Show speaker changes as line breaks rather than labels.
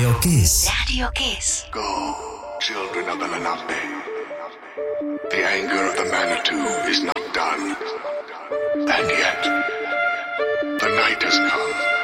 Radio Kiss.
Radio Kiss.
Go, children of the Lenape. The anger of the Manitou is not done. And yet, the night has come.